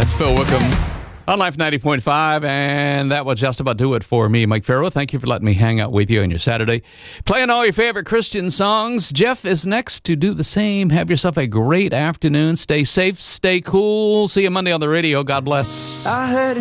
That's Phil Wickham on Life 90.5, and that will just about do it for me, Mike Farrell. Thank you for letting me hang out with you on your Saturday. Playing all your favorite Christian songs. Jeff is next to do the same. Have yourself a great afternoon. Stay safe, stay cool. See you Monday on the radio. God bless. I heard